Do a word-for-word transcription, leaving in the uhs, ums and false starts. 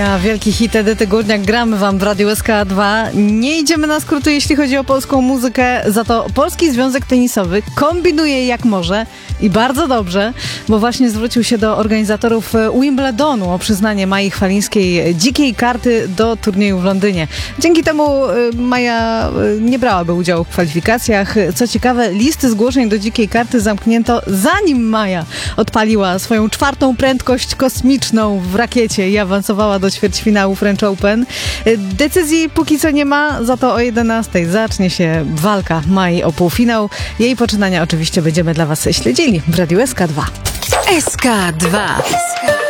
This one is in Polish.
tygodnia, wielki hit Edyty Górniak gramy wam w Radiu S K dwa. Nie idziemy na skróty, jeśli chodzi o polską muzykę, za to Polski Związek Tenisowy kombinuje jak może i bardzo dobrze, bo właśnie zwrócił się do organizatorów Wimbledonu o przyznanie Mai Chwalińskiej dzikiej karty do turnieju w Londynie. Dzięki temu Maja nie brałaby udziału w kwalifikacjach. Co ciekawe, listy zgłoszeń do dzikiej karty zamknięto zanim Maja odpaliła swoją czwartą prędkość kosmiczną w rakiecie i awansowała do ćwierćfinału French Open. Decyzji póki co nie ma, za to o jedenastej zacznie się walka Mai o półfinał. Jej poczynania oczywiście będziemy dla was śledzili w Radiu S K dwa. S K dwa.